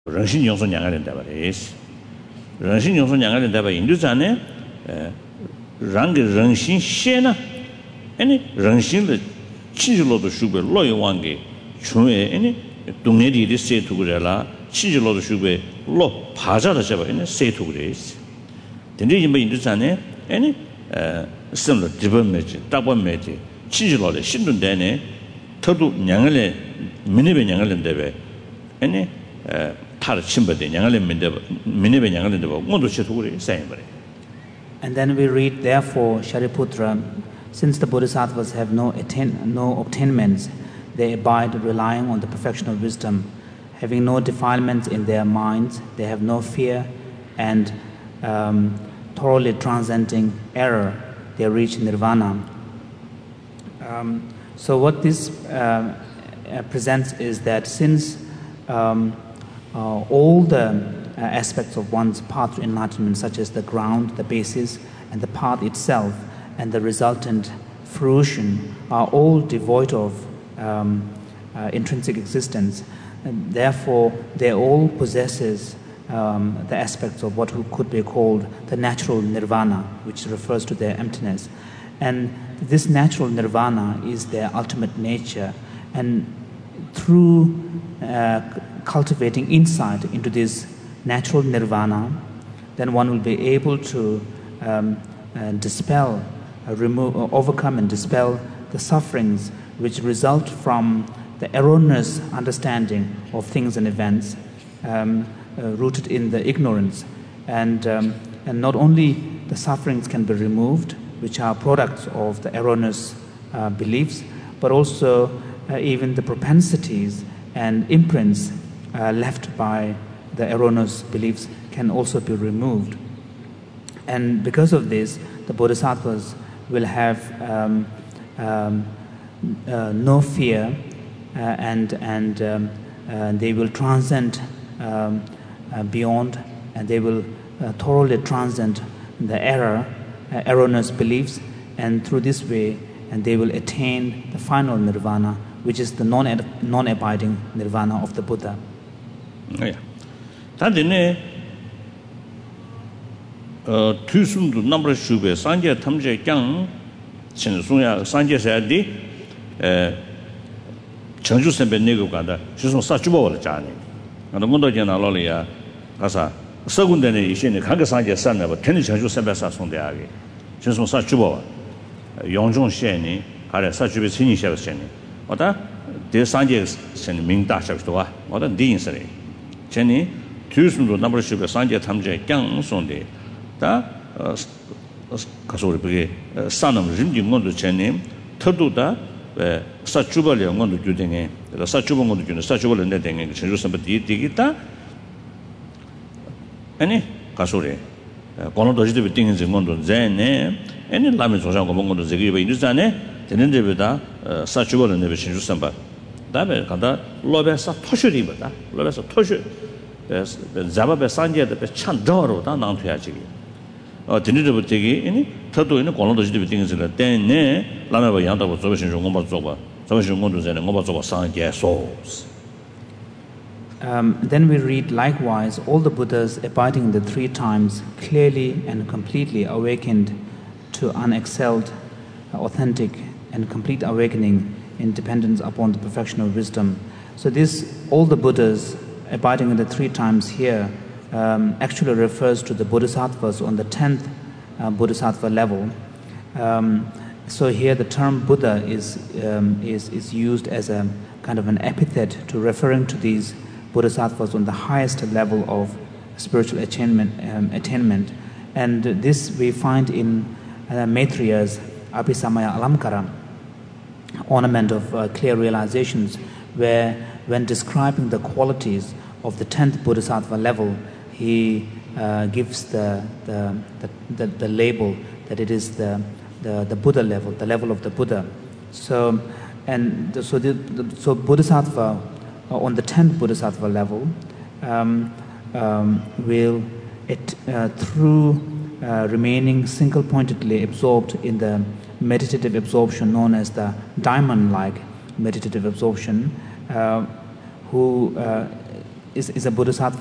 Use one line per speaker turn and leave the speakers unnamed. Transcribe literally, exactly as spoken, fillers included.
Rangshin Yongso Yangarin Dabaris. Rangshin Yongso Yangarin Daba Induzane, Rang Rangshin Shena, any Rangshin the Chijilo the Shube, Loy Wangi, Chue, any Dunedi say to Gurella, Chijilo the Shube, Lo Paja the Shaba, any say to Grace. The name Induzane, any similar Dibba double Meti, Chijilo, Shindun Dene, Todu Yangale, Minibe Yangalan Debe, any And
then we read, therefore, Shariputra, since the Bodhisattvas have no attain, no obtainments, they abide relying on the perfection of wisdom. Having no defilements in their minds, they have no fear, and um, thoroughly transcending error, they reach nirvana. Um, so what this uh, uh, presents is that since um, Uh, all the uh, aspects of one's path to enlightenment, such as the ground, the basis, and the path itself, and the resultant fruition, are all devoid of um, uh, intrinsic existence. And therefore, they all possesses um, the aspects of what could be called the natural nirvana, which refers to their emptiness. And this natural nirvana is their ultimate nature. And through uh, cultivating insight into this natural nirvana, then one will be able to um, uh, dispel, uh, remove, uh, overcome and dispel the sufferings which result from the erroneous understanding of things and events um, uh, rooted in the ignorance. And, um, and not only the sufferings can be removed, which are products of the erroneous uh, beliefs, but also uh, even the propensities and imprints Uh, left by the erroneous beliefs can also be removed. And because of this, the Bodhisattvas will have um, um, uh, no fear uh, and, and um, uh, they will transcend um, uh, beyond, and they will uh, thoroughly transcend the error, uh, erroneous beliefs, and through this way, and they will attain the final nirvana, which is the non non-abiding nirvana of the Buddha.
Yeah. Tadine uh Tusum number Shube, Sanja Tamje Yang, Chinsuya, Sanja Sadi, uh Chanju Sembe Neguganda, she's on Sachubo Jani. And the Mundo Janalolia, Asa, Sagundani, Ishin, Kangasanja San, but ten Chanju Sembesa on the Agi. She's on Sachubo, Yongjong Sheni, Hara Sachubi Sini Sheni. Or that, there's Sanja Sen Ming Dasha, or the Dean Sari. Jenny, Tuesday number ship, Sanja Tamje, Yang Sunday, da Kasori, son of Rimdi Mondo Jenny, Toduda, Sachuba, Mondo Juding, the Sachuba Mondo Junior, Sachuba and Netting, somebody digita. Any Kasori, Konodo things in Mondo Zene, any Lamis was on Mondo Zegi, Yuzane, the Nindevida, Sachuba and never change somebody. Dabe kada lobe sa toshuri ba da lobe sa toshu zaba be sanje de be chandoro da nang thya chi 어 드니드 부터기 이니 터도 있는 권로도 지도 띵을 때네 라메바 양다고 저버신 좀 공부 좀 봐. 저버신 공부 전에 공부 좀 상계 소스.
Um, then we read, likewise, all the Buddhas abiding in the three times clearly and completely awakened to unexcelled, authentic, and complete awakening in dependence upon the perfection of wisdom. So this, all the Buddhas abiding in the three times here um, actually refers to the Bodhisattvas on the tenth uh, Bodhisattva level. Um, so here the term Buddha is, um, is, is used as a kind of an epithet to referring to these Bodhisattvas on the highest level of spiritual attainment. Um, attainment. And this we find in uh, Maitriya's Abhisamaya Alamkara, ornament of uh, clear realizations, where when describing the qualities of the tenth Bodhisattva level, he uh, gives the the, the, the the label that it is the, the, the Buddha level, the level of the Buddha. So, and the, so, the, the, so Bodhisattva, on the tenth Bodhisattva level, um, um, will, it, uh, through uh, remaining single-pointedly absorbed in the meditative absorption known as the diamond-like meditative absorption, uh, who uh, is, is a bodhisattva